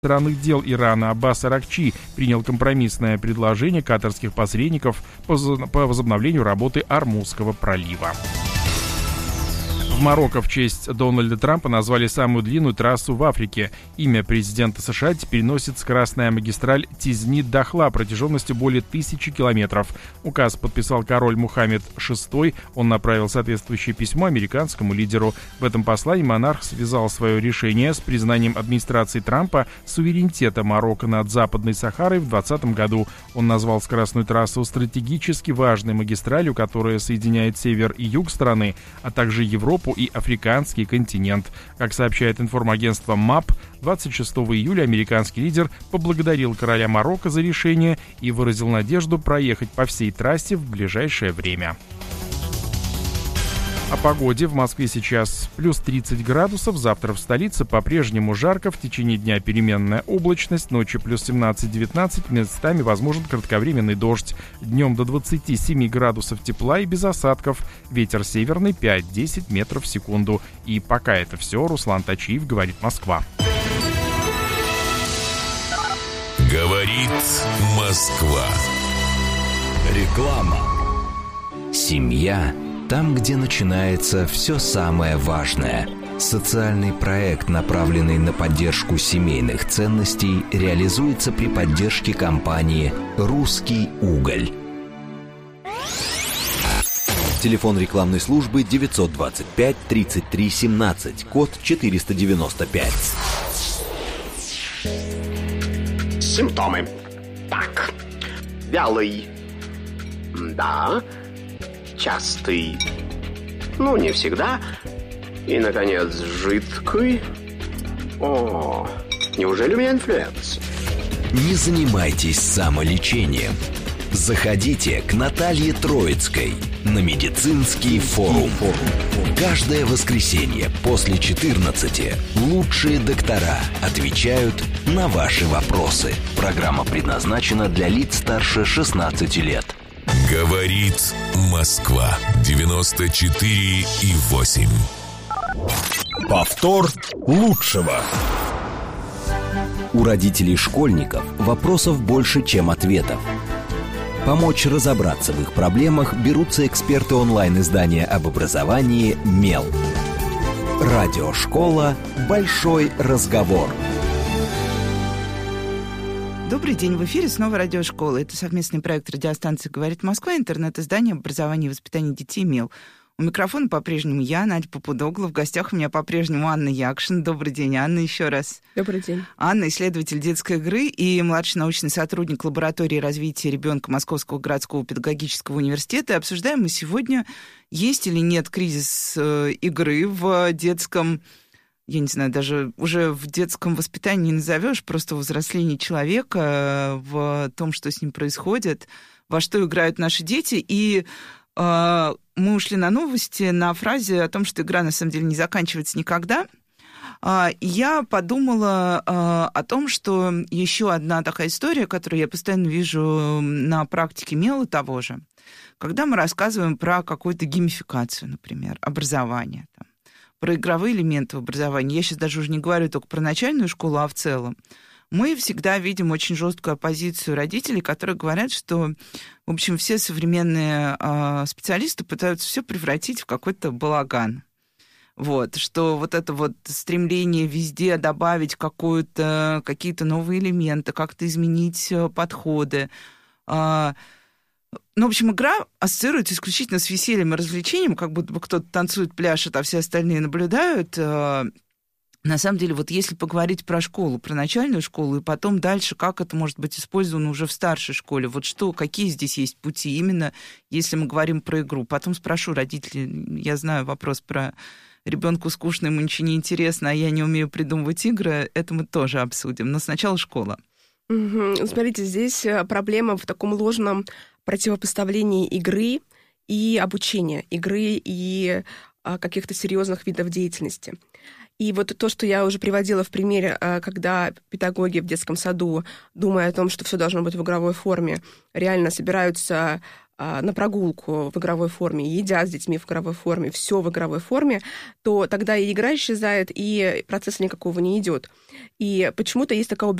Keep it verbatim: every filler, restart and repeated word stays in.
иностранных дел Ирана Аббас Аракчи принял компромиссное предложение катарских посредников по возобновлению работы Ормузского пролива. В Марокко в честь Дональда Трампа назвали самую длинную трассу в Африке. Имя президента США теперь носит скоростная магистраль Тизнит-Дахла протяженностью более тысячи километров. Указ подписал король Мухаммед шестой. Он направил соответствующее письмо американскому лидеру. В этом послании монарх связал свое решение с признанием администрации Трампа суверенитета Марокко над Западной Сахарой в двадцатом году. Он назвал скоростную трассу стратегически важной магистралью, которая соединяет север и юг страны, а также Европу и африканский континент. Как сообщает информагентство МАП, двадцать шестого июля американский лидер поблагодарил короля Марокко за решение и выразил надежду проехать по всей трассе в ближайшее время. О погоде. В Москве сейчас плюс тридцать градусов, завтра в столице по-прежнему жарко, в течение дня переменная облачность, ночью плюс семнадцать-девятнадцать, местами возможен кратковременный дождь. Днем до двадцати семи градусов тепла и без осадков, ветер северный пять-десять метров в секунду. И пока это все, Руслан Точиев, говорит Москва. Говорит Москва. Реклама. Семья. Там, где начинается все самое важное. Социальный проект, направленный на поддержку семейных ценностей, реализуется при поддержке компании «Русский уголь». Телефон рекламной службы девятьсот двадцать пять тридцать три семнадцать, код четыреста девяносто пять. Симптомы. Так, вялый. Да. Частый, ну, не всегда. И, наконец, жидкий. О, неужели у меня инфлюенция? Не занимайтесь самолечением. Заходите к Наталье Троицкой на медицинский форум. Каждое воскресенье после четырнадцати лучшие доктора отвечают на ваши вопросы. Программа предназначена для лиц старше шестнадцати лет. Говорит Москва. девяносто четыре и восемь. Повтор лучшего. У родителей школьников вопросов больше, чем ответов. Помочь разобраться в их проблемах берутся эксперты онлайн-издания об образовании «Мел». Радиошкола «Большой разговор». Добрый день, в эфире снова радиошкола. Это совместный проект радиостанции «Говорит Москва», интернет-издание образования и воспитания детей «Мел». У микрофона по-прежнему я, Надя Попудогла. В гостях у меня по-прежнему Анна Якшин. Добрый день, Анна, еще раз. Добрый день. Анна — исследователь детской игры и младший научный сотрудник лаборатории развития ребенка Московского городского педагогического университета. И обсуждаем мы сегодня, есть или нет кризис э, игры в детском... я не знаю, даже уже в детском воспитании не назовешь, просто взросление человека, в том, что с ним происходит, во что играют наши дети. И э, мы ушли на новости на фразе о том, что игра на самом деле не заканчивается никогда. Э, я подумала э, о том, что еще одна такая история, которую я постоянно вижу на практике Мела того же, когда мы рассказываем про какую-то геймификацию, например, образование, там, про игровые элементы в образовании, я сейчас даже уже не говорю только про начальную школу, а в целом, мы всегда видим очень жесткую оппозицию родителей, которые говорят, что, в общем, все современные э, специалисты пытаются все превратить в какой-то балаган. Вот, что вот это вот стремление везде добавить какую-то, какие-то новые элементы, как-то изменить подходы. Э, Ну, в общем, игра ассоциируется исключительно с весельем и развлечением, как будто бы кто-то танцует, пляшет, а все остальные наблюдают. На самом деле, вот если поговорить про школу, про начальную школу, и потом дальше, как это может быть использовано уже в старшей школе, вот что, какие здесь есть пути, именно если мы говорим про игру. Потом спрошу родителей, я знаю вопрос про ребенку скучно, ему ничего не интересно, а я не умею придумывать игры, это мы тоже обсудим. Но сначала школа. Угу. Смотрите, здесь проблема в таком ложном противопоставлении игры и обучения, игры и а, каких-то серьезных видов деятельности. И вот то, что я уже приводила в примере, а, когда педагоги в детском саду, думая о том, что все должно быть в игровой форме, реально собираются на прогулку в игровой форме, едят с детьми в игровой форме, все в игровой форме, то тогда и игра исчезает, и процесса никакого не идет. И почему-то есть такая